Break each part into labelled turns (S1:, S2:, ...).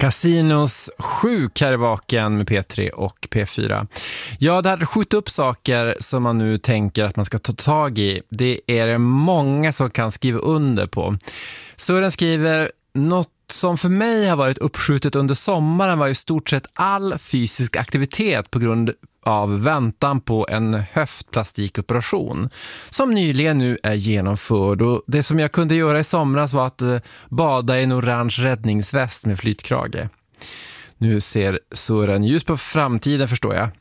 S1: Casinos sjuk här i vaken med P3 och P4. Ja, det här skjuter upp saker som man nu tänker att man ska ta tag i. Det är det många som kan skriva under på. Sören skriver, något som för mig har varit uppskjutet under sommaren var i stort sett all fysisk aktivitet på grund av väntan på en höftplastikoperation som nyligen nu är genomförd, och det som jag kunde göra i somras var att bada i en orange räddningsväst med flytkrage. Nu ser Sören ljus på framtiden, förstår jag.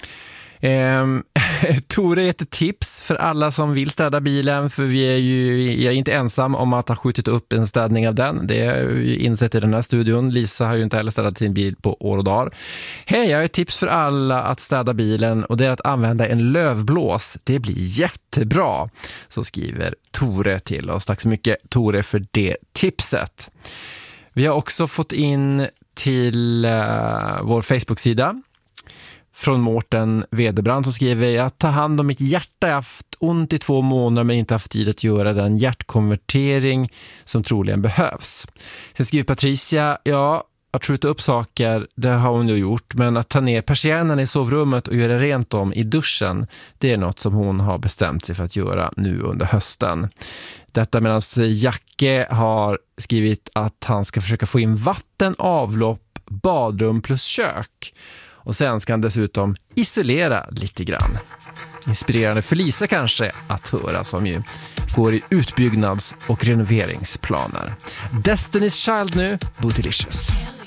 S1: Tore heter tips för alla som vill städa bilen, för jag är inte ensam om att ha skjutit upp en städning av den. Det är ju insett i den här studion. Lisa har ju inte heller städat sin bil på år och dagar. Hej, jag har ett tips för alla att städa bilen, och det är att använda en lövblås. Det blir jättebra, så skriver Tore till oss. Tack så mycket, Tore, för det tipset. Vi har också fått in till vår Facebook-sida från Mårten Vederbrand, som skriver: jag tar hand om mitt hjärta. Jag har haft ont i 2 månader men inte haft tid att göra den hjärtkonvertering som troligen behövs. Sen skriver Patricia: ja, att skjuta upp saker, det har hon ju gjort, men att ta ner persiennerna i sovrummet och göra rent dem i duschen, det är något som hon har bestämt sig för att göra nu under hösten. Detta medan Jacke har skrivit att han ska försöka få in vatten, avlopp, badrum plus kök. Och sen ska han dessutom isolera lite grann. Inspirerande för Lisa kanske att höra, som ju går i utbyggnads- och renoveringsplaner. Destiny's Child nu, Bootylicious.